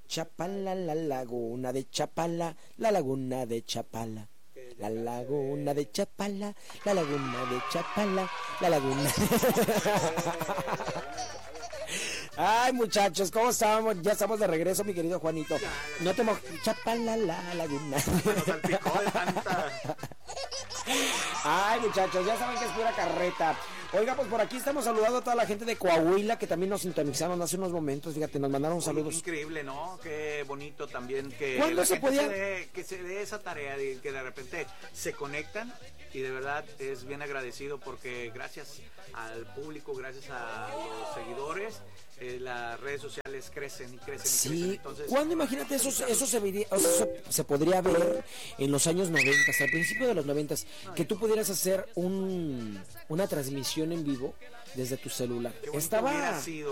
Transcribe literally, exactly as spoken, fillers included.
Chapala, la laguna de Chapala, la laguna de Chapala. La laguna de Chapala, la laguna de Chapala, la laguna. Ay, muchachos, ¿cómo estamos? Ya estamos de regreso, mi querido Juanito. No te mo... Chapala, la laguna. Nos salpicó de tanta. Ay, muchachos, ya saben que es pura carreta. Oiga, pues por aquí estamos saludando a toda la gente de Coahuila que también nos sintonizaron hace unos momentos. Fíjate, nos mandaron saludos. Uy, increíble, ¿no? Qué bonito también que ¿Cuándo la se gente podía? se dé, que se dé esa tarea de que de repente se conectan y de verdad es bien agradecido porque gracias al público, gracias a los seguidores, eh, las redes sociales crecen y crecen y Sí, crecen. Entonces, ¿cuándo imagínate eso? Eso se vería, o sea, eso se podría ver en los años noventa, al principio de los noventas, que tú pudieras hacer un una transmisión en vivo desde tu celular. qué bonito Estaba hubiera sido.